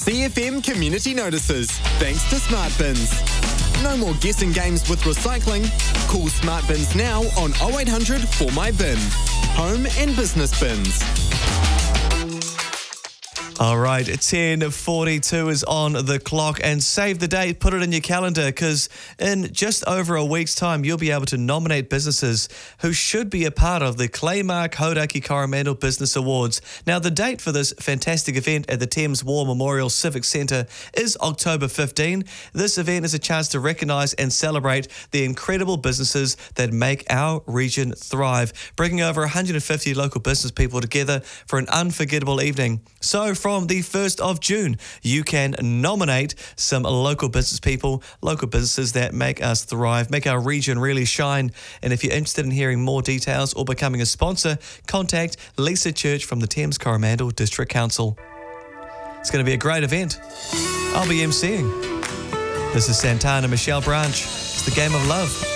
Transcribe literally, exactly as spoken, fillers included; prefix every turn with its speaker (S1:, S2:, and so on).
S1: C F M Community Notices, thanks to Smart Bins. No more guessing games with recycling. Call Smart Bins now on oh eight hundred four my bin. Home and business bins.
S2: All right, ten forty-two is on the clock, and save the date, put it in your calendar, because in just over a week's time, you'll be able to nominate businesses who should be a part of the Claymark Hauraki Coromandel Business Awards. Now, the date for this fantastic event at the Thames War Memorial Civic Centre is October fifteenth. This event is a chance to recognise and celebrate the incredible businesses that make our region thrive, bringing over one hundred fifty local business people together for an unforgettable evening. So, from From the first of June, you can nominate some local business people, local businesses that make us thrive, make our region really shine. And if you're interested in hearing more details or becoming a sponsor, contact Lisa Church from the Thames Coromandel District Council. It's going to be a great event. I'll be emceeing. This is Santana Michelle Branch. It's the Game of Love.